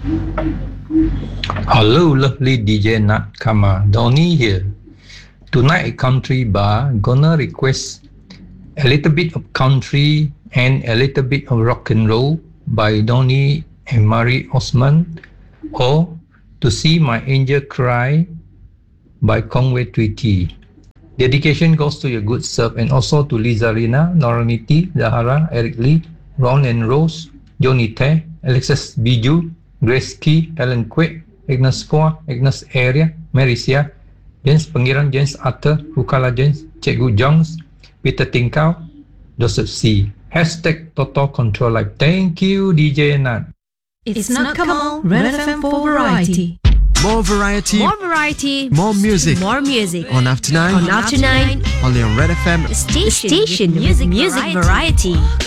Hello, lovely DJ Nat Kama. Donny here. Tonight at Country Bar, gonna request a little bit of country and a little bit of rock and roll by Donny and Marie Osman, or To See My Angel Cry by Conway Twitty. Dedication goes to your good self and also to Lisa Rina, Noraniti, Zahara, Eric Lee, Ron and Rose, Johnny Te, Alexis Biju, Grace Key, Ellen Quick, Agnes Foa, Agnes Area, Marisia, James Pangeran, James Arthur, Rukala James, Cikgu Jones, Peter Tinkau, Joseph C. Hashtag Total Control Life. Thank you, DJ Nat. It's not Kamal, Red FM for variety. More variety. More variety. More music. More music. On After 9. On After 9. Only on Red FM. Station. Music variety.